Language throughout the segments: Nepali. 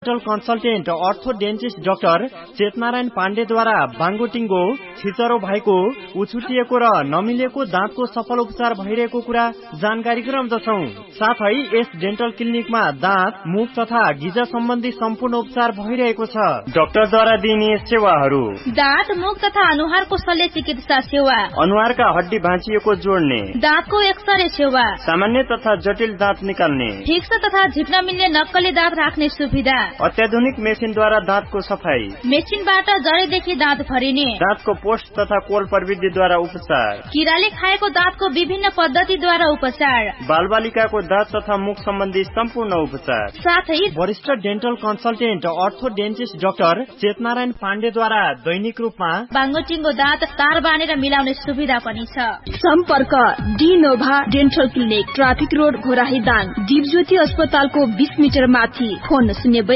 डेन्टल कन्सल्टेन्ट अर्थोडेन्टिस्ट डाक्टर चेतनारायण पाण्डेद्वारा बाङ्गोटिङ्गो छिचरो भएको उछुटिएको र नमिलेको दाँतको सफल उपचार भइरहेको कुरा जानकारी गराउँदछौं। साथै यस डेन्टल क्लिनिकमा दाँत, मुख तथा गिजा सम्बन्धी सम्पूर्ण उपचार भइरहेको छ। डाक्टरद्वारा दिइने सेवाहरू: दाँत, मुख तथा अनुहारको शल्य चिकित्सा सेवा, अनुहारका हड्डी भाँचिएको जोड्ने, दाँतको एक्सरे सेवा, सामान्य तथा जटिल दाँत निकाल्ने, फिक्स तथा झिप्न मिल्ने नक्कली दाँत राख्ने सुविधा, अत्याधुनिक मेसिनद्वारा दाँतको सफाई, मेसिनबाट जडेदेखि दाँत भरिने, दाँतको पोस्ट तथा कोल प्रविधिद्वारा उपचार, किराले खाएको दाँतको विभिन्न पद्धतिद्वारा उपचार, बालबालिकाको दाँत तथा मुख सम्बन्धी सम्पूर्ण उपचार, साथै वरिष्ठ डेन्टल कन्सल्टेन्ट अर्थोडेन्टिस्ट डाक्टर चेतनारायण पाण्डेद्वारा दैनिक रूपमा बाङ्गोटिङ्गो दाँत तार बानेर मिलाउने सुविधा पनि छ। सम्पर्क डिनोभा dental clinic, traffic road, Ghorahi Dang, Dipjyoti अस्पतालको 20 मिटर माथि। फोन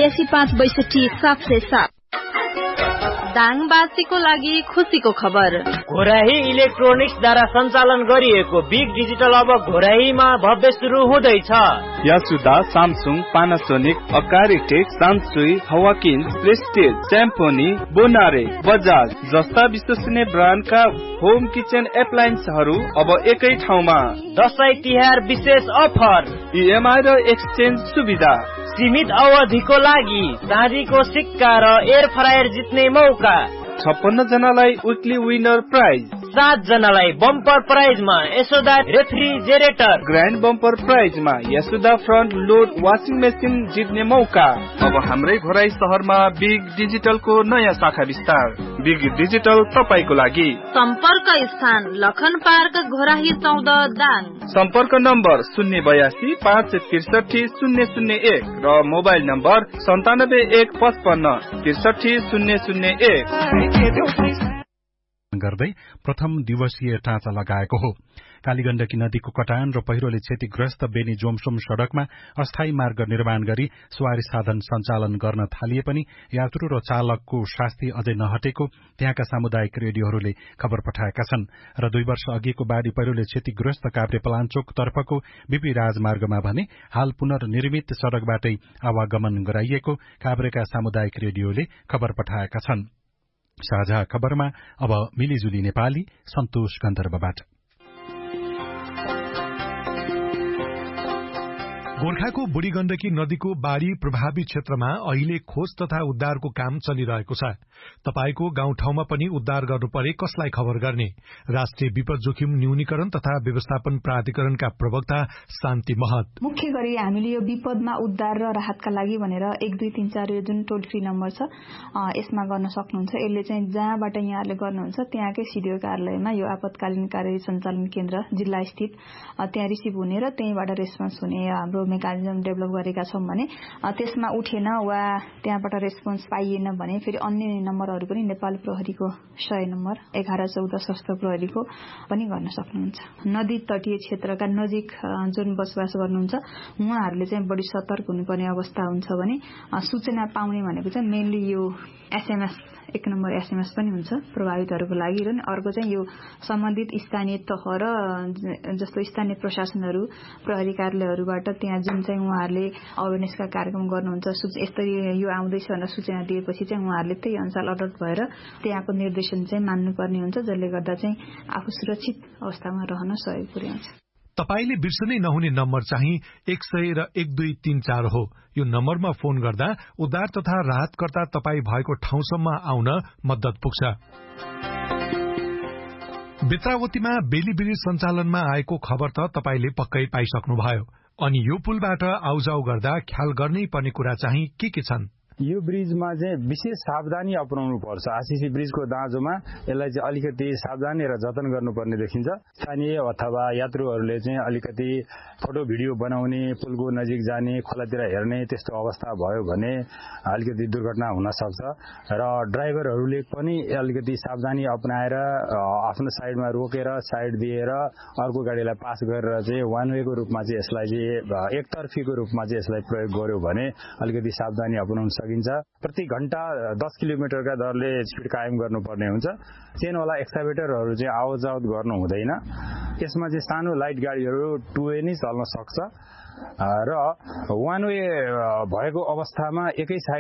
082562 दाङवासीको लागि खुसीको खबर। घोराही इलेक्ट्रोनिक्सद्वारा सञ्चालन गरिएको बिग डिजिटल अब घोराहीमा भव्य सुरु हुँदैछ। यासुदा, Samsung, Panasonic, अकारी take, सान्सुई, हवाकिन, prestige, स्याम्पोनी, बोनारे, Bajaj जस्ता विश्वसनीय ब्रान्डका होम किचन एप्लायन्सहरू अब एकै ठाउँमा। दशैं तिहार विशेष अफर, इएमआई र एक्सचेन्ज सुविधा, सीमित अवधिको लागि चाँदीको सिक्का र एयर फ्रायर जित्ने मौका, 56 जनालाई विकली विनर प्राइज, 7 जनालाई bumper प्राइजमा Yashoda refrigerator, grand bumper प्राइजमा Yashoda front load washing machine जित्ने मौका। अब हाम्रै घोराई शहरमा बिग डिजिटलको नयाँ शाखा विस्तार। बिग डिजिटल तपाईको लागि। सम्पर्क स्थान लखन पार्क, घोराही 14 दाङ। सम्पर्क नम्बर 082 563 001 र मोबाइल नम्बर 9715 63 001 गर्दै प्रथम दिवसीय टाँचा लगाएको हो। कालीगण्डकी नदीको कटान र पहिरोले क्षतिग्रस्त बेनी जोमसोम सड़कमा अस्थायी मार्ग निर्माण गरी सवारी साधन सञ्चालन गर्न थालिए पनि यात्रु र चालकको शास्ति अझै नहटेको त्यहाँका सामुदायिक रेडियोहरूले खबर पठाएका छन् र 2 वर्ष अघिको बाढ़ी पहिरोले क्षतिग्रस्त काभ्रेपलाञ्चोक तर्फको बीपी राजमार्गमा भने हाल पुनर्निर्मित सड़कबाटै आवागमन गराइएको काभ्रेका सामुदायिक रेडियोले खबर पठाएका छन्। साझा खबरमा अब मिलिजुली नेपाली सन्तोष गन्धर्वबाट। गोर्खाको बुढी गण्डकी नदीको बाढ़ी प्रभावित क्षेत्रमा अहिले खोज तथा उद्धारको काम चलिरहेको छ। तपाईको गाउँठाउँमा पनि उद्धार गर्नु परे कसलाई खबर गर्ने? राष्ट्रिय विपद जोखिम न्यूनीकरण तथा व्यवस्थापन प्राधिकरणका प्रवक्ता शान्ति महत। मुख्य गरी हामीले यो विपदमा उद्धार र राहतका लागि भनेर 1234 यो जुन टोल फ्री नम्बर छ यसमा गर्न सक्नुहुन्छ। यसले चाहिँ जहाँबाट यहाँहरूले गर्नुहुन्छ त्यहाँकै सिडिओ कार्यालयमा यो आपतकालीन कार्य सञ्चालन केन्द्र जिल्ला स्थित त्यहाँ रिसिभ हुने र त्यहीबाट रेस्पोन्स हुने हाम्रो मेकानिजम डेभलप गरेका छौं भने त्यसमा उठेन वा त्यहाँबाट रेस्पोन्स पाइएन भने फेरि अन्य नम्बरहरू पनि नेपाल प्रहरीको 100 नम्बर 1114 सशस्त्र प्रहरीको पनि गर्न सक्नुहुन्छ। नदी तटीय क्षेत्रका नजिक जुन बसोबास गर्नुहुन्छ उहाँहरूले चाहिँ बढी सतर्क हुनुपर्ने अवस्था हुन्छ भने सूचना पाउने भनेको चाहिँ मेनली यो एसएमएस 1 नम्बर एसएमएस पनि हुन्छ प्रभावितहरूको लागि र अर्को चाहिँ यो सम्बन्धित स्थानीय तह र जस्तो स्थानीय प्रशासनहरू प्रहरी कार्यालयहरूबाट त्यहाँ जुन चाहिँ उहाँहरूले अवेरनेसका कार्यक्रम गर्नुहुन्छ यस्तरी यो आउँदैछ भनेर सूचना दिएपछि चाहिँ उहाँहरूले त्यही अनुसार अलर्ट भएर त्यहाँको निर्देशन चाहिँ मान्नुपर्ने हुन्छ जसले गर्दा चाहिँ आफू सुरक्षित अवस्थामा रहन सहयोग पुर्याउँछ। तपाईले बिर्सनै नहुने नम्बर चाहिँ 100 र 1234 हो। यो नम्बरमा फोन गर्दा उद्धार तथा राहतकर्ता तपाई भएको ठाउँसम्म आउन मद्दत पुग्छ। बेत्रावतीमा बेली ब्रिज सञ्चालनमा आएको खबर त तपाईले पक्कै पाइसक्नुभयो। अनि यो पुलबाट आउजाउ गर्दा ख्याल गर्नै पर्ने कुरा चाहिँ के छन्? यो ब्रिजमा चाहिँ विशेष सावधानी अपनाउनु पर्छ। आरसीसी ब्रिजको दाँजोमा यसलाई चाहिँ अलिकति सावधानी र जतन गर्नुपर्ने देखिन्छ। स्थानीय अथवा यात्रुहरूले चाहिँ अलिकति फोटो भिडियो बनाउने, पुलको नजिक जाने, खोलातिर हेर्ने त्यस्तो अवस्था भयो भने अलिकति दुर्घटना हुन सक्छ र ड्राइभरहरूले पनि अलिकति सावधानी अपनाएर आफ्नो साइडमा रोकेर साइड दिएर अर्को गाडीलाई पास गरेर चाहिँ वान वेको रूपमा चाहिँ यसलाई चाहिँ एकतर्फीको रूपमा चाहिँ यसलाई प्रयोग गर्यो भने अलिकति सावधानी अपनाउन सकिन्छ। प्रति घण्टा 10 किलोमिटरका दरले स्पिड कायम गर्नुपर्ने हुन्छ। चेनवाला एक्सकाभेटरहरू चाहिँ आवतजावत गर्नु हुँदैन। यसमा चाहिँ सानो लाइट गाडीहरू 2 वे नै चल्न सक्छ र वान वे भएको अवस्थामा एकै साइड